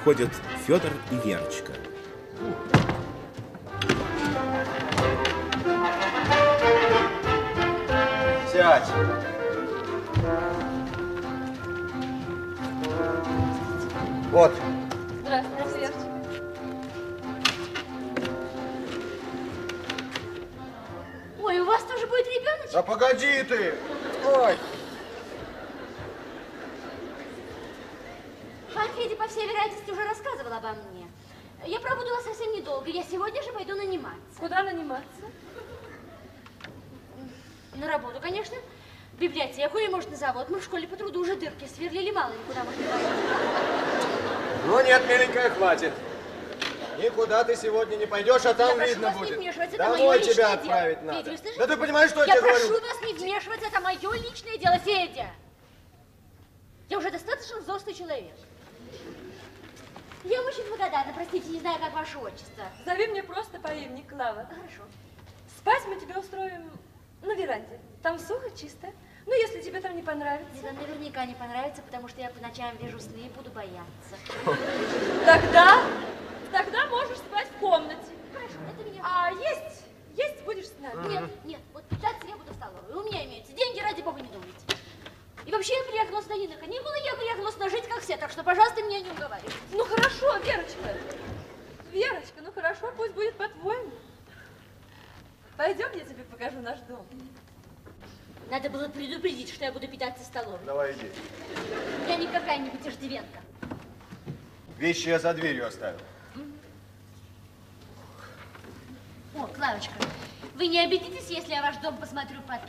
входят Федор и Верочка. Сядь. Вот. Здравствуйте, Верочка. Ой, у вас тоже будет ребеночек? Да погоди ты. Ой. Пан Федя, по всей вероятности, уже рассказывал обо мне. Я пробуду вас совсем недолго. Я сегодня же пойду наниматься. Куда наниматься? На работу, конечно. В библиотеку или, может, на завод. Мы в школе по труду уже дырки сверлили, мало ли куда можно пойти. Ну нет, миленькая, хватит. Никуда ты сегодня не пойдешь, а там я видно прошу вас будет. не вмешиваться, это Домой мое тебя личное отправить дело. надо. Федя, вы слышите? Да ты понимаешь, что я Я тебе прошу говорю? вас не вмешиваться, это мое личное дело, Федя. Я уже достаточно взрослый человек. Я вам очень благодарна, простите, не знаю, как ваше отчество. Зови мне просто по имени Клава. Хорошо. Спать мы тебе устроим на веранде. Там сухо, чисто. Ну, если тебе там не понравится. Мне там наверняка не понравится, потому что я по ночам вижу сны и буду бояться. Тогда можешь спать в комнате. Хорошо, это меня... А есть будешь с нами? Нет, вот питаться я буду в столовой. У меня имеются деньги, ради бога, не думайте. И вообще я приехала сюда не на каникулы, я приехала сюда жить, как все, так что, пожалуйста, меня не уговаривайте. Ну, хорошо, Верочка. Верочка, ну хорошо, пусть будет по-твоему. Пойдем, я тебе покажу наш дом. Надо было предупредить, что я буду питаться в столовой. Давай иди. Я не какая-нибудь иждивенка. Вещи я за дверью оставил. О, Клавочка, вы не обидитесь, если я ваш дом посмотрю потом?